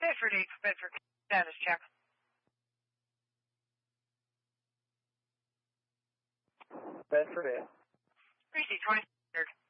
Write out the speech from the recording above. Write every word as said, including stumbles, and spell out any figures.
Bedford eight, Bedford. Status check. Bedford eight. Greasy, twenty-third.